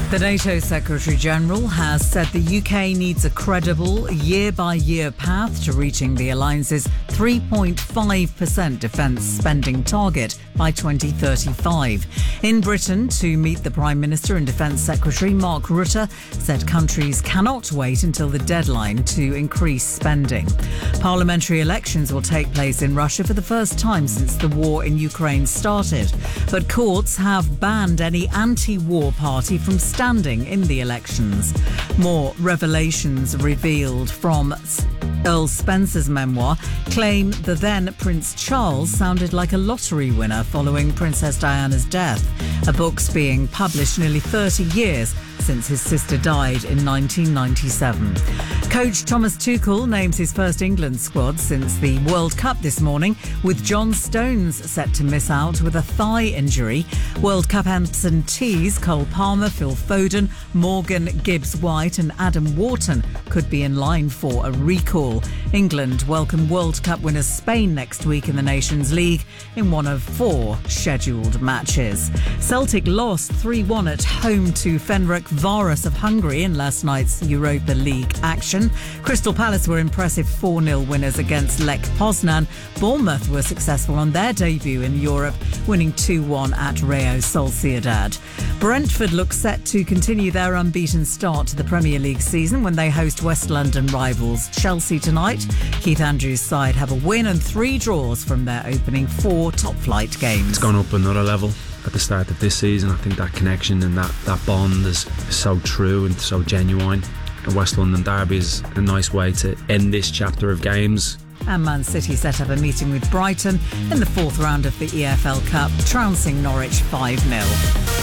The NATO Secretary-General has said the UK needs a credible, year-by-year path to reaching the alliance's 3.5% defence spending target by 2035. In Britain, to meet the Prime Minister and Defence Secretary, Mark Rutte said countries cannot wait until the deadline to increase spending. Parliamentary elections will take place in Russia for the first time since the war in Ukraine started. But courts have banned any anti-war party from standing in the elections. More revelations revealed from Earl Spencer's memoir claim the then Prince Charles sounded like a lottery winner following Princess Diana's death. A book's being published nearly 30 years since his sister died in 1997. Coach Thomas Tuchel names his first England squad since the World Cup this morning, with John Stones set to miss out with a thigh injury. World Cup absentees Cole Palmer, Phil Foden, Morgan Gibbs-White and Adam Wharton could be in line for a recall. England welcome World Cup winners Spain next week in the Nations League in one of 4 scheduled matches. Celtic lost 3-1 at home to Ferencváros of Hungary in last night's Europa League action. Crystal Palace were impressive 4-0 winners against Lech Poznan. Bournemouth were successful on their debut in Europe, winning 2-1 at Real Sociedad. Brentford look set to continue their unbeaten start to the Premier League season when they host West London rivals Chelsea tonight. Keith Andrews' side have a win and 3 draws from their opening 4 top-flight games. It's gone up another level at the start of this season. I think that connection and that bond is so true and so genuine. The West London derby is a nice way to end this chapter of games. And Man City set up a meeting with Brighton in the 4th round of the EFL Cup, trouncing Norwich 5-0.